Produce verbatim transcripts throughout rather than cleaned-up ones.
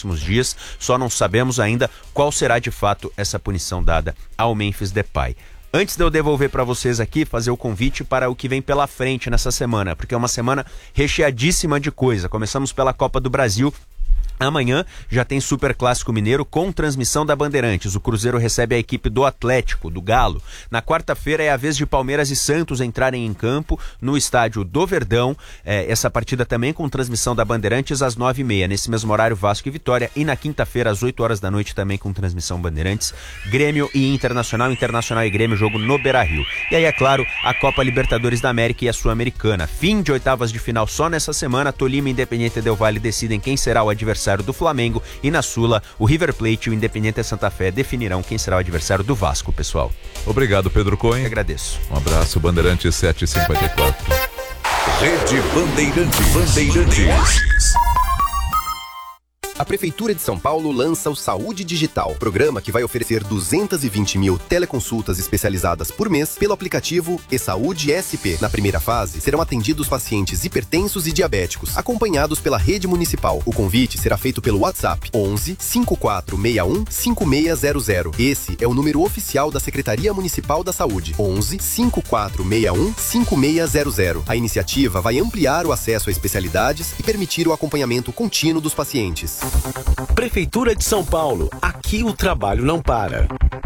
próximos dias, só não sabemos ainda qual será de fato essa punição dada ao Memphis Depay. Antes de eu devolver para vocês aqui, fazer o convite para o que vem pela frente nessa semana, porque é uma semana recheadíssima de coisa. Começamos pela Copa do Brasil. Amanhã já tem Super Clássico Mineiro com transmissão da Bandeirantes. O Cruzeiro recebe a equipe do Atlético, do Galo. Na quarta-feira é a vez de Palmeiras e Santos entrarem em campo no estádio do Verdão. É, essa partida também com transmissão da Bandeirantes às nove e meia. Nesse mesmo horário, Vasco e Vitória. E na quinta-feira, às oito horas da noite, também com transmissão Bandeirantes. Grêmio e Internacional. Internacional e Grêmio, jogo no Beira-Rio. E aí, é claro, a Copa Libertadores da América e a Sul-Americana. Fim de oitavas de final só nessa semana. Tolima e Independiente Del Valle decidem quem será o adversário do Flamengo, e na Sula, o River Plate e o Independiente Santa Fé definirão quem será o adversário do Vasco, pessoal. Obrigado, Pedro Cohen. Eu agradeço. Um abraço, Bandeirantes sete e cinquenta e quatro. Rede Bandeirantes. Bandeirantes. A Prefeitura de São Paulo lança o Saúde Digital, programa que vai oferecer duzentas e vinte mil teleconsultas especializadas por mês pelo aplicativo eSaúde S P. Na primeira fase, serão atendidos pacientes hipertensos e diabéticos, acompanhados pela rede municipal. O convite será feito pelo WhatsApp onze, cinco quatro seis um, cinco seis zero zero. Esse é o número oficial da Secretaria Municipal da Saúde, onze, cinco quatro seis um, cinco seis zero zero. A iniciativa vai ampliar o acesso a especialidades e permitir o acompanhamento contínuo dos pacientes. Prefeitura de São Paulo. Aqui o trabalho não para.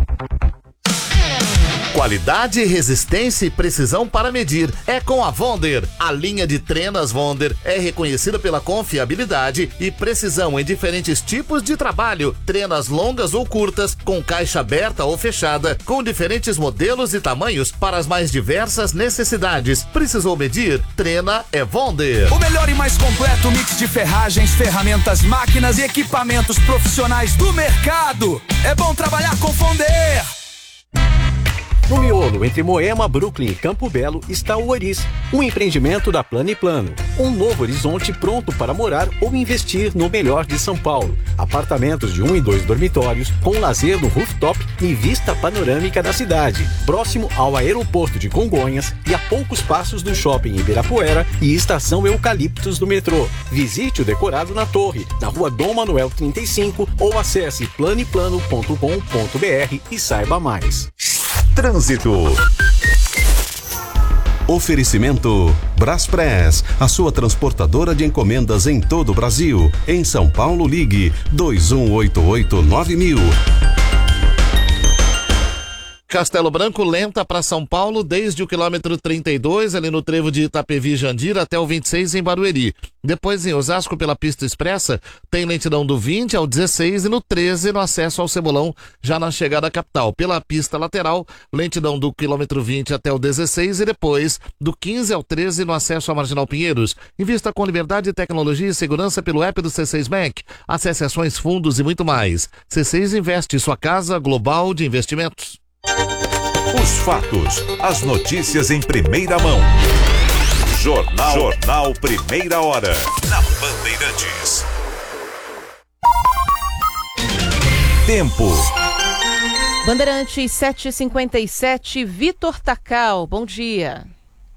Qualidade, resistência e precisão para medir é com a Vonder. A linha de trenas Vonder é reconhecida pela confiabilidade e precisão em diferentes tipos de trabalho. Trenas longas ou curtas, com caixa aberta ou fechada, com diferentes modelos e tamanhos para as mais diversas necessidades. Precisou medir? Trena é Vonder. O melhor e mais completo mix de ferragens, ferramentas, máquinas e equipamentos profissionais do mercado. É bom trabalhar com Vonder. No miolo, entre Moema, Brooklyn e Campo Belo, está o Oris, um empreendimento da Plano e Plano. Um novo horizonte pronto para morar ou investir no melhor de São Paulo. Apartamentos de um e dois dormitórios, com lazer no rooftop e vista panorâmica da cidade. Próximo ao aeroporto de Congonhas e a poucos passos do shopping Ibirapuera e estação Eucaliptos do metrô. Visite o decorado na Torre, na rua Dom Manuel trinta e cinco ou acesse planeplano ponto com ponto br e saiba mais. Trânsito. Oferecimento Braspress, a sua transportadora de encomendas em todo o Brasil. Em São Paulo, ligue dois um oito oito nove mil. Castelo Branco lenta para São Paulo desde o quilômetro trinta e dois, ali no trevo de Itapevi Jandira, até o vinte e seis em Barueri. Depois em Osasco, pela pista expressa, tem lentidão do vinte ao dezesseis e no treze no acesso ao Cebolão, já na chegada à capital. Pela pista lateral, lentidão do quilômetro vinte até o dezesseis e depois do quinze ao treze no acesso à Marginal Pinheiros. Invista com liberdade, tecnologia e segurança pelo app do C seis Bank. Acesse ações, fundos e muito mais. C seis Investe, sua casa global de investimentos. Os fatos, as notícias em primeira mão. Jornal, Jornal Primeira Hora, na Bandeirantes. Tempo. Bandeirantes sete e cinquenta e sete, Vitor Tacal, bom dia.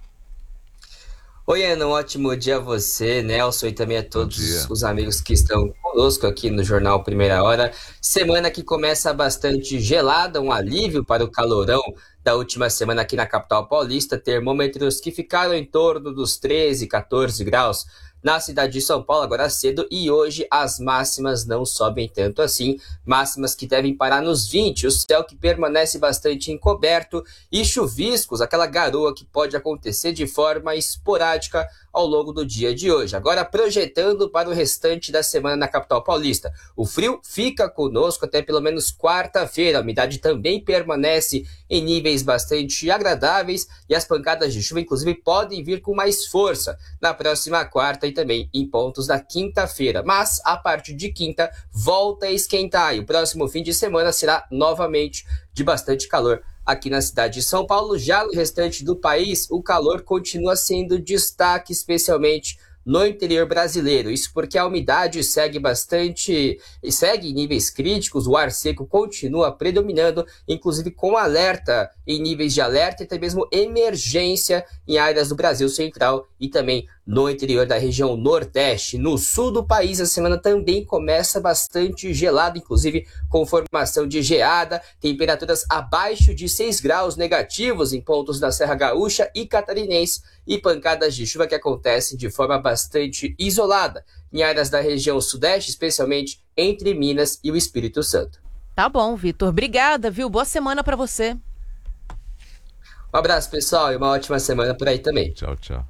Oi, Ana, um ótimo dia a você, Nelson, e também a todos os amigos que estão conosco aqui no Jornal Primeira Hora. Semana que começa bastante gelada, um alívio para o calorão da última semana aqui na capital paulista. Termômetros que ficaram em torno dos treze, quatorze graus na cidade de São Paulo agora cedo, e hoje as máximas não sobem tanto assim, máximas que devem parar nos vinte, o céu que permanece bastante encoberto e chuviscos, aquela garoa que pode acontecer de forma esporádica ao longo do dia de hoje. Agora projetando para o restante da semana na capital paulista, o frio fica conosco até pelo menos quarta-feira, a umidade também permanece em níveis bastante agradáveis e as pancadas de chuva inclusive podem vir com mais força na próxima quarta e também em pontos da quinta-feira, mas a partir de quinta volta a esquentar e o próximo fim de semana será novamente de bastante calor aqui na cidade de São Paulo. Já no restante do país, o calor continua sendo destaque, especialmente no interior brasileiro. Isso porque a umidade segue bastante, segue em níveis críticos, o ar seco continua predominando, inclusive com alerta em níveis de alerta e até mesmo emergência em áreas do Brasil Central e também no interior da região Nordeste. No sul do país, a semana também começa bastante gelada, inclusive com formação de geada, temperaturas abaixo de seis graus negativos em pontos da Serra Gaúcha e Catarinense e pancadas de chuva que acontecem de forma bastante isolada em áreas da região Sudeste, especialmente entre Minas e o Espírito Santo. Tá bom, Vitor. Obrigada, viu? Boa semana para você. Um abraço, pessoal, e uma ótima semana por aí também. Tchau, tchau.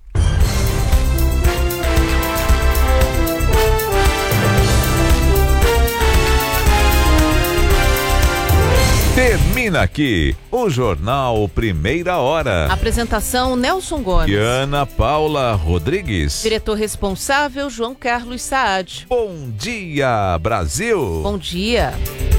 Termina aqui o Jornal Primeira Hora. Apresentação Nelson Gomes. E Ana Paula Rodrigues. Diretor responsável João Carlos Saad. Bom dia, Brasil. Bom dia.